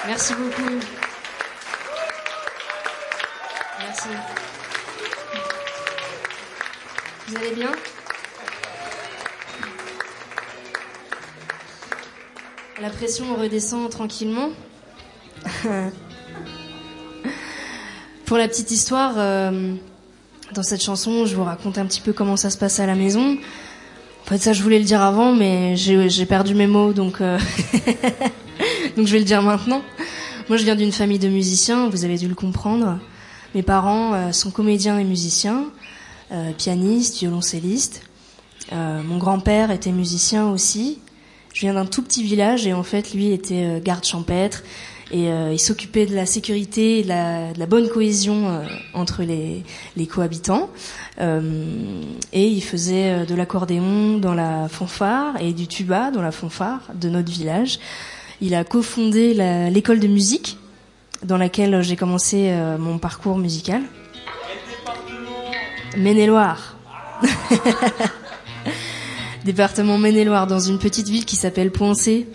Merci beaucoup. Merci. Vous allez bien ? La pression redescend tranquillement. Pour la petite histoire, dans cette chanson, je vous raconte un petit peu comment ça se passe à la maison. En fait, ça, je voulais le dire avant, mais j'ai perdu mes mots, donc donc je vais le dire maintenant. Moi, je viens d'une famille de musiciens, vous avez dû le comprendre. Mes parents sont comédiens et musiciens, pianistes, violoncellistes. Mon grand-père était musicien aussi. Je viens d'un tout petit village et en fait, lui était garde champêtre et il s'occupait de la sécurité et de la bonne cohésion entre les cohabitants. Et il faisait de l'accordéon dans la fanfare et du tuba dans la fanfare de notre village. Il a cofondé l'école de musique dans laquelle j'ai commencé mon parcours musical. Maine-et-Loire. Département Maine-et-Loire, dans une petite ville qui s'appelle Poincé.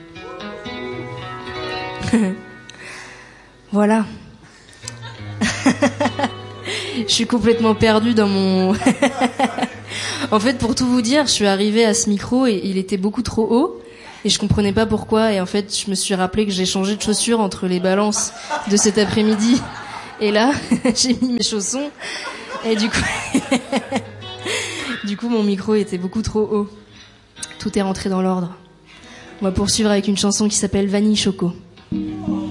Voilà. Je suis complètement perdue dans mon... En fait, pour tout vous dire, je suis arrivée à ce micro et il était beaucoup trop haut. Et je comprenais pas pourquoi. Et en fait, je me suis rappelé que j'ai changé de chaussures entre les balances de cet après-midi. Et là, j'ai mis mes chaussons. Et du coup, mon micro était beaucoup trop haut. Tout est rentré dans l'ordre. On va poursuivre avec une chanson qui s'appelle Vanille Choco.